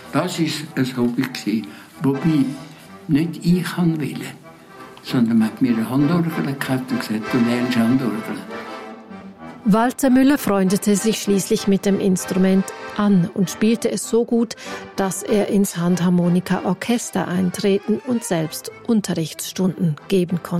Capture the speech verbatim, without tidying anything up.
Das war ein Hobby, wobei nicht ich wollte, sondern man hat mir eine Handorgel gekauft und gesagt, du lernst Handorgeln. Walter Müller freundete sich schließlich mit dem Instrument an und spielte es so gut, dass er ins Handharmonika-Orchester eintreten und selbst Unterrichtsstunden geben konnte.